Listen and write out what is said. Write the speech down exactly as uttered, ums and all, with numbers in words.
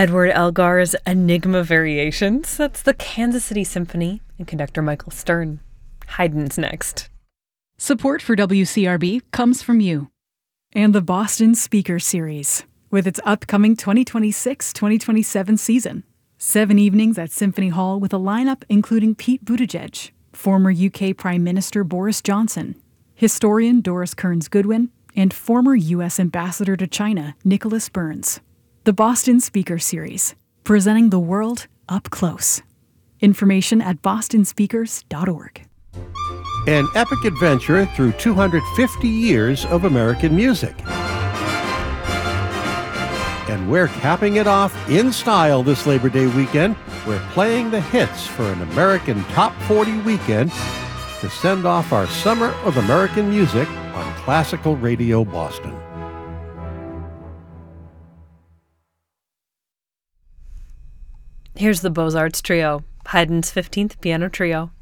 Edward Elgar's Enigma Variations. That's the Kansas City Symphony and conductor Michael Stern. Haydn's next. Support for W C R B comes from you and the Boston Speaker Series with its upcoming twenty twenty-six twenty twenty-seven season. Seven evenings at Symphony Hall with a lineup including Pete Buttigieg, former U K Prime Minister Boris Johnson, historian Doris Kearns Goodwin, and former U S Ambassador to China Nicholas Burns. The Boston Speaker Series, presenting the world up close. Information at boston speakers dot org. An epic adventure through two hundred fifty years of American music. And we're capping it off in style this Labor Day weekend. We're playing the hits for an American Top forty weekend to send off our Summer of American Music on Classical Radio Boston. Here's the Beaux-Arts Trio, Haydn's fifteenth Piano Trio.